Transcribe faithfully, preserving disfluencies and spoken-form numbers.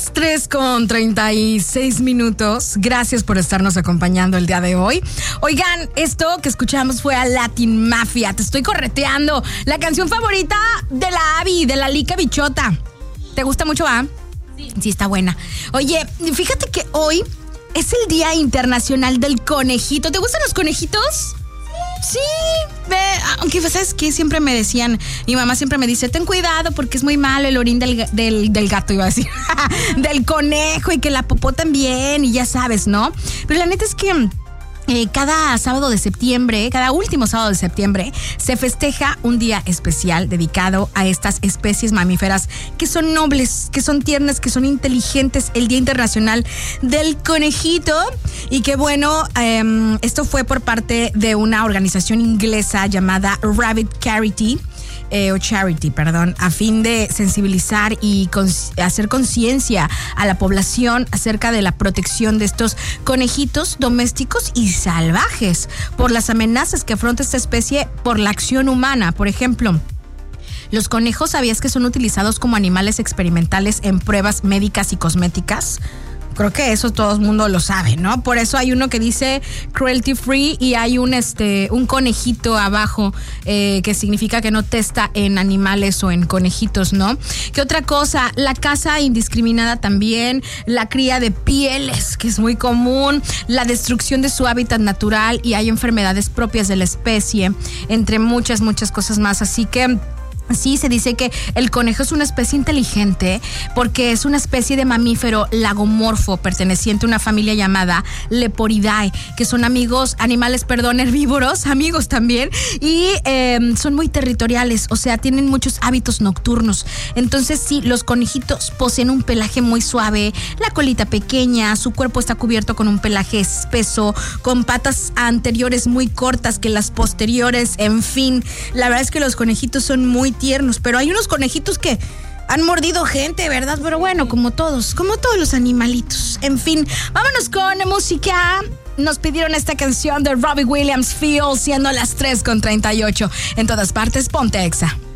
las tres con treinta y seis minutos. Gracias por estarnos acompañando el día de hoy. Oigan, esto que escuchamos fue a Latin Mafia. Te estoy correteando. La canción favorita de la Abby, de la Lica Bichota. ¿Te gusta mucho, ah? Sí. Sí, está buena. Oye, fíjate que hoy es el Día Internacional del Conejito. ¿Te gustan los conejitos? Sí, ve, aunque sabes que siempre me decían, mi mamá siempre me dice, ten cuidado porque es muy malo el orín del, del, del gato, iba a decir, del conejo, y que la popó también, y ya sabes, ¿no? Pero la neta es que Eh, cada sábado de septiembre, cada último sábado de septiembre, se festeja un día especial dedicado a estas especies mamíferas que son nobles, que son tiernas, que son inteligentes, el Día Internacional del Conejito. Y que bueno, eh, esto fue por parte de una organización inglesa llamada Rabbit Charity. Eh, o Charity, perdón, a fin de sensibilizar y cons- hacer conciencia a la población acerca de la protección de estos conejitos domésticos y salvajes por las amenazas que afronta esta especie por la acción humana. Por ejemplo, los conejos, ¿sabías que son utilizados como animales experimentales en pruebas médicas y cosméticas? Creo que eso todo el mundo lo sabe, ¿no? Por eso hay uno que dice cruelty free y hay un este un conejito abajo eh, que significa que no testa en animales o en conejitos, ¿no? ¿Qué otra cosa? La caza indiscriminada también, la cría de pieles, que es muy común, la destrucción de su hábitat natural, y hay enfermedades propias de la especie, entre muchas, muchas cosas más. Así que sí, se dice que el conejo es una especie inteligente porque es una especie de mamífero lagomorfo perteneciente a una familia llamada Leporidae, que son amigos, animales, perdón, herbívoros, amigos también, y eh, son muy territoriales, o sea, tienen muchos hábitos nocturnos. Entonces sí, los conejitos poseen un pelaje muy suave, la colita pequeña, su cuerpo está cubierto con un pelaje espeso, con patas anteriores muy cortas que las posteriores, en fin, la verdad es que los conejitos son muy tiernos, pero hay unos conejitos que han mordido gente, ¿verdad? Pero bueno, como todos, como todos los animalitos. En fin, vámonos con música. Nos pidieron esta canción de Robbie Williams, Feel, siendo las tres con treinta y ocho. En todas partes, ponte Exa.